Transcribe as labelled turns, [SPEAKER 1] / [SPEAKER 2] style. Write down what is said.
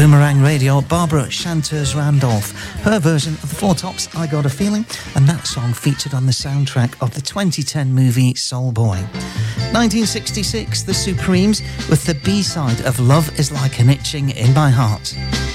[SPEAKER 1] Boomerang Radio, Barbara Chanters Randolph. Her version of the Four Tops, I Got a Feeling, and that song featured on the soundtrack of the 2010 movie Soul Boy. 1966, The Supremes with the B-side of Love Is Like an Itching in My Heart.